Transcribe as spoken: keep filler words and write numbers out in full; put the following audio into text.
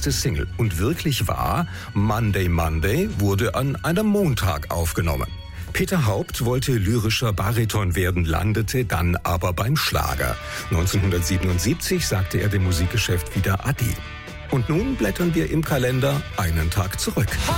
erste Single. Und wirklich wahr, Monday Monday wurde an einem Montag aufgenommen. Peter Haupt wollte lyrischer Bariton werden, landete dann aber beim Schlager. neunzehnhundertsiebenundsiebzig sagte er dem Musikgeschäft wieder Adi. Und nun blättern wir im Kalender einen Tag zurück.